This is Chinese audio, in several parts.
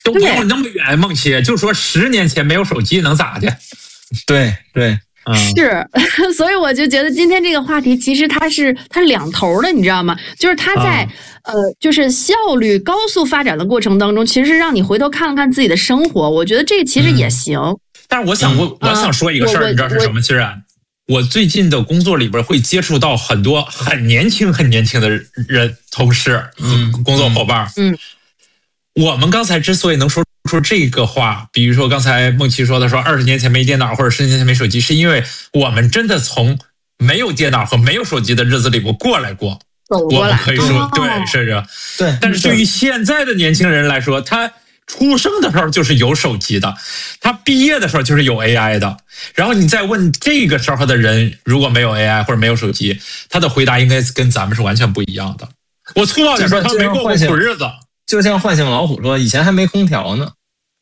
都没有那么远，梦琪就说10年前没有手机能咋的？ 对对。 是，所以我就觉得今天这个话题其实它是两头的，你知道吗？就是它在就是效率高速发展的过程当中，其实让你回头看了看自己的生活，我觉得这其实也行。 但是我想说一个事儿，你知道是什么？其实我最近的工作里边会接触到很多很年轻的人，同事、工作伙伴。我们刚才之所以能说出这个话，比如说刚才梦琪说的说20年前没电脑或者10年前没手机，是因为我们真的从没有电脑和没有手机的日子里过来过。我们可以说对，是这。 对。 但是对于现在的年轻人来说，他出生的时候就是有手机的，他毕业的时候就是有 AI 的。然后你再问这个时候的人，如果没有 AI 或者没有手机，他的回答应该跟咱们是完全不一样的。我粗暴点说，他没过过苦日子。 就像唤醒老虎说，以前还没空调呢。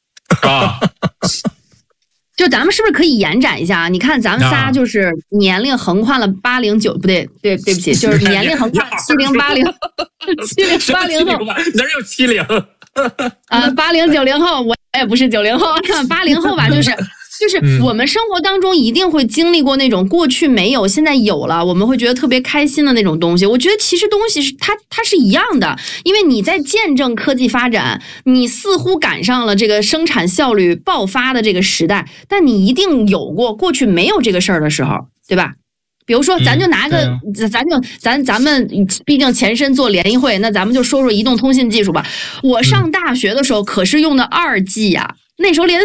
就咱们是不是可以延展一下？你看咱们仨就是年龄横跨了80、90，不对，对不起，就是年龄横跨70、80、70、80后， 哪有70？ 80、90后，我也不是90后，80后吧，就是我们生活当中一定会经历过那种过去没有现在有了，我们会觉得特别开心的那种东西。我觉得其实东西是它是一样的，因为你在见证科技发展，你似乎赶上了这个生产效率爆发的这个时代，但你一定有过过去没有这个事儿的时候，对吧？比如说，咱就拿个，咱们毕竟前身做联谊会，那咱们就说说移动通信技术吧。我上大学的时候可是用的2G 呀，那时候连